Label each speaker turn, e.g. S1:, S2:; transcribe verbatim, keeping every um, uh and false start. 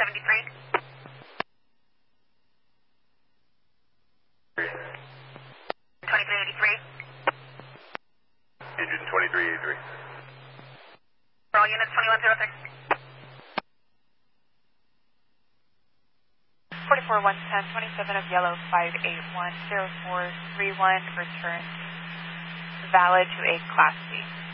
S1: seventy-three. twenty-three eighty-three.
S2: Engine twenty-three eighty-three.
S1: For all units, twenty-one oh six.
S3: forty-four one ten, twenty-seven of yellow, five eight one zero four three one, return valid to a Class B.